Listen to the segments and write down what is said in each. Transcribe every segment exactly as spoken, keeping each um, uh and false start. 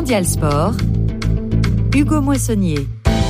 Mondial Sport, Hugo Moissonnier.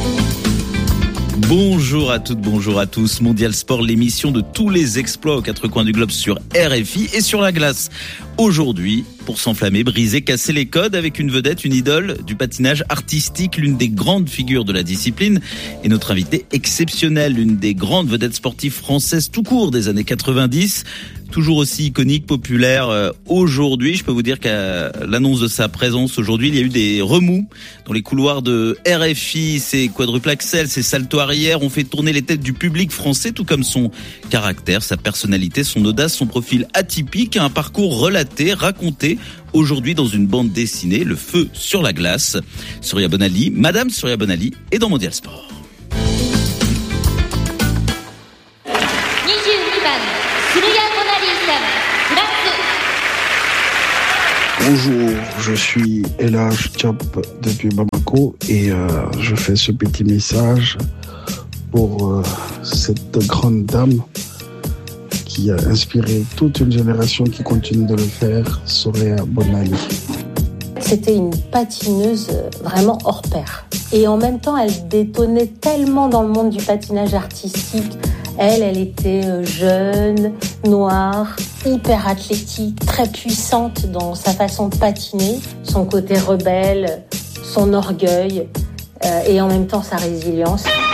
Bonjour à toutes, bonjour à tous. Mondial Sport, l'émission de tous les exploits aux quatre coins du globe sur R F I et sur la glace. Aujourd'hui, pour s'enflammer, briser, casser les codes avec une vedette, une idole du patinage artistique, l'une des grandes figures de la discipline et notre invitée exceptionnelle, l'une des grandes vedettes sportives françaises tout court des années quatre-vingt-dix. Toujours aussi iconique, populaire euh, aujourd'hui. Je peux vous dire qu'à l'annonce de sa présence aujourd'hui, il y a eu des remous dans les couloirs de R F I. Ses quadruple axel, ses saltos arrière ont fait tourner les têtes du public français, tout comme son caractère, sa personnalité, son audace, son profil atypique, un parcours relaté, raconté aujourd'hui dans une bande dessinée, Le Feu sur la glace. Surya Bonali, Madame Surya Bonali est dans Mondial Sport. Bonjour, je suis Elhaj Diop depuis Bamako et euh, je fais ce petit message pour euh, cette grande dame qui a inspiré toute une génération qui continue de le faire, Surya Bonali. C'était une patineuse vraiment hors pair. Et en même temps, elle détonnait tellement dans le monde du patinage artistique. Elle, elle était jeune, noire, hyper athlétique, très puissante dans sa façon de patiner, son côté rebelle, son orgueil euh, et en même temps sa résilience.